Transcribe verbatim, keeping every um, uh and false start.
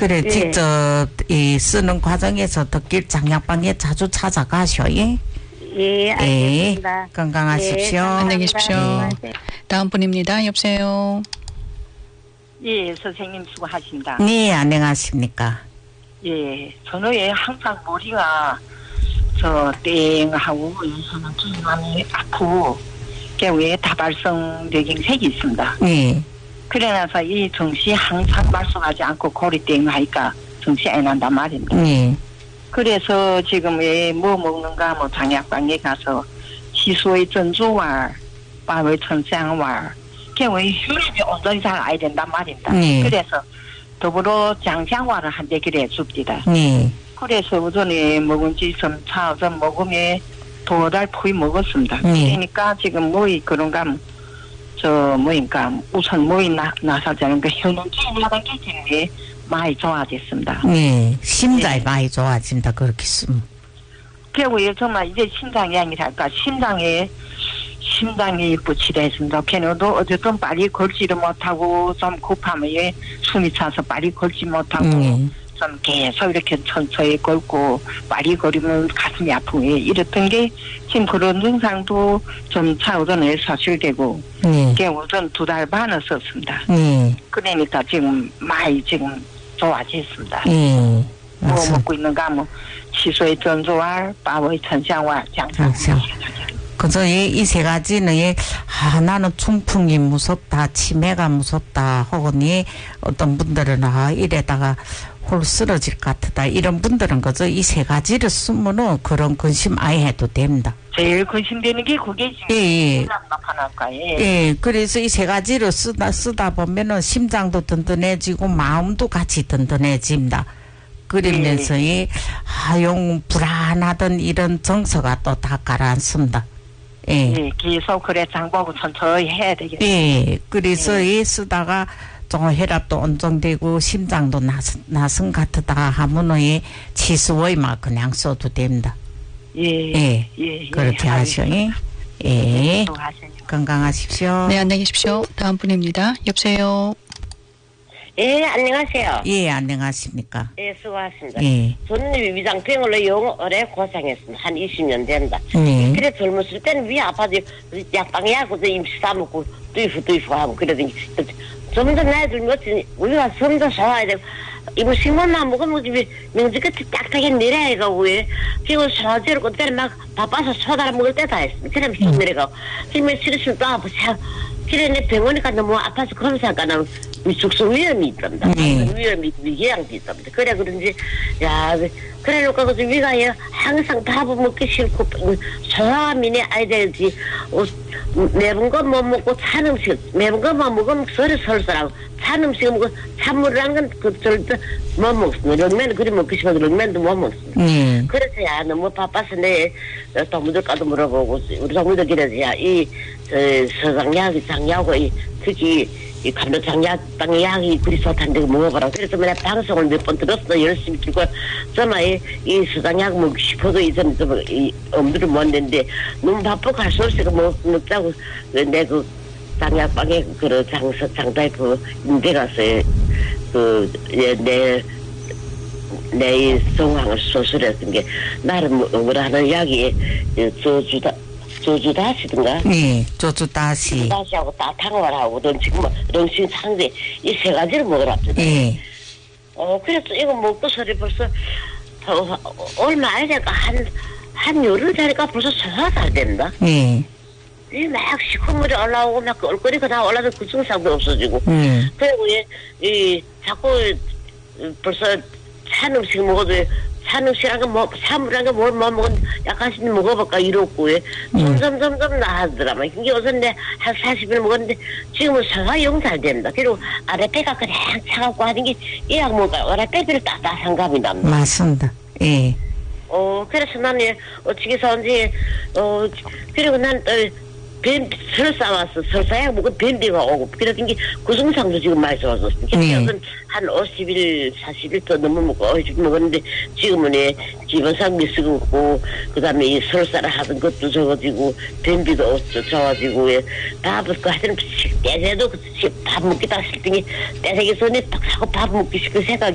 그래, 예. 직접 이 쓰는 과정에서 덕길 장약방에 자주 찾아가셔. 예. 예, 알겠습니다. 예, 건강하십시오. 예, 안녕히 계십시오. 예. 다음 분입니다. 여보세요. 예, 선생님 수고하십니다. 네, 안녕하십니까. 예, 저는 예, 항상 머리가 저 땡하고 저는 좀 많이 아프고 경우에 다발성 뇌경색이 있습니다. 네. 그래 나서 이 정시 항상 말씀하지 않고 고리 땡하니까 정시 안 한단 말입니다. 네. 그래서 지금 왜 뭐 먹는가 뭐 장약방에 가서 시소의 전주왈, 바의 천상왈 경우에 혈압이 온전히 잘 아야 된단 말입니다. 네. 그래서 더불어 장장화를 한 대 그래 줍니다. 네. 그래서 우선에 먹은 지 좀 차서 먹으면 도달 포이 먹었습니다. 네. 그러니까 지금 뭐이 그런가 저 뭐인가 우선 뭐이 나 나사자는 그 현원증이 하던 게 지금 많이 좋아졌습니다. 네. 심장이 예. 많이 좋아진다, 그렇게 쓰면. 그리고 정말 이제 심장이 아니랄까 심장에 심장이 부치됐습니다. 걔네도 어쨌든 빨리 걸지를 못하고 좀 급하면 예, 숨이 차서 빨리 걸지 못하고 네. 좀 계속 이렇게 천천히 걸고 빨리 걸으면 가슴이 아프고 예, 이랬던 게 지금 그런 증상도 좀 차오전에 사실되고 네. 그게 우선 두 달 반을 썼습니다. 네. 그러니까 지금 많이 지금 좋아졌습니다. 네. 뭐 맞습니다. 먹고 있는가 뭐 치수의 전조알, 바의 천상활, 장상. 장상. 그래서 이 세 가지는 예, 아, 나는 중풍이 무섭다, 치매가 무섭다, 혹은 이 어떤 분들은 아, 이래다가 홀 쓰러질 것 같다. 이런 분들은 그저 이 세 가지를 쓰면은 그런 근심 아예 해도 됩니다. 제일 근심되는 게 그게 지금 예, 예. 나타날까 예. 예, 그래서 이 세 가지를 쓰다, 쓰다 보면은 심장도 든든해지고 마음도 같이 든든해집니다. 그러면서 이, 아, 용 불안하던 이런 정서가 또 다 가라앉습니다. 예. 예, 계속 그래 장보고 천천히 해야 되겠네. 예, 그래서 이 쓰다가 좀 혈압도 온정되고 심장도 나선, 나선 같다 하면은 이 치수의 막 그냥 써도 됩니다. 예, 예, 예, 그렇게 예, 하셔. 예, 예. 수고하세요. 건강하십시오. 네, 안녕히 계십시오. 다음 분입니다. 여보세요. 예, 안녕하세요. 예, 안녕하십니까. 예, 수고하셨습니다. 예, 저는 위장병으로 영 오래 고생했습니다. 한 이십 년 된다. 예, 그래 젊었을 때는 위 아파서 약방에 하고 임시 싸먹고 뚜이프 뚜이프 하고 그러더니 점점 나이 들면 우리가 점점 좋아야 되고 이거 식물만 먹으면 집에 명지 끝에 딱딱하게 내려가 왜 지금 소화제로 그때는 막 바빠서 소다를 먹을 때다 했습니다. 그러면 쑥 내려가고 그러면 싫으시면 또 아프고 그래 내 병원에 가서 뭐 아파서 검사하거나 위축성 위험이 있답니다. 네. 위험이 위궤양도 있답니다. 그래 그런지 야 그래 놓고 그 위가 항상 밥을 먹기 싫고 소화민이 아이들이 매운 거 못 먹고 찬 음식 매운 거만 먹으면 서로 설사하고 찬 음식 먹고 찬물이란 건그 절대 못 먹습니다. 렁면은 그리 먹고 싶어도 렁면도 못 먹습니다. 예, 그래서 야 너무 바빠서 내 동무들까지 물어보고 우리 동무들 그래서 야이 서장약이 장약하고 이 특히 이 감도 장약당 약이 그리 좋다는데 먹어보라. 그래서 내가 방송을 몇 번 들었어. 열심히 들고 정말 이, 이 서장약 먹고 싶어도 이전 이 엄두를 못 냈는데 너무 바쁘고 할 수 없으니까 먹, 먹자고 내 그 장약방에 그 장서 장다에 그 인대 갔어요. 그내 내 성황을 수술했던 게 나를 뭐라 하는 약이 저주다 저주다시든가 예, 조주 다시. 다시하고 따탕을 하고 넌 지금 런신 상대 이 세 가지를 먹으랍니다. 예, 어 그래서 이거 먹고 소리 벌써 어, 얼마 안 되니까 한한 열흘 되니까 벌써 소화 잘 된다. 예, 이 막 시커물이 올라오고 막 얼거리가 다 올라서 그 증상도 없어지고. 예, 그리고 이, 이 자꾸 벌써 찬 음식 먹어도 찬 음식이란 게 뭐, 사물이란 게 뭘 뭐 먹은 약간씩 먹어볼까 이렇고, 예. 점점, 점점 나아지더라마. 이게 우선 내 한 사십 일 먹었는데, 지금은 소화 영 잘 된다. 그리고 아랫배가 그냥 차갑고 하는 게, 이 약 먹을까, 아랫배를 따뜻한 감이 납니다. 맞습니다. 예, 어, 그래서 나는 어떻게 사는지, 어, 그리고 난 또, 뱀, 설사 왔어. 설사약 먹고 뱀비가 오고. 그러던 게 구승상도 지금 많이 좋아졌어. 네. 그래서 한 오십 일, 사십 일 더 넘어 먹고, 오십 일 먹었는데, 지금은 예, 기본상비 쓰고, 그 다음에 이 설사를 하던 것도 적어지고, 뱀비도 좋아지고, 예. 밥을, 그 하여튼, 떼새도 밥 먹기 딱 싫더니, 떼새기 손에 딱 사고 밥 먹기 싫고 생각이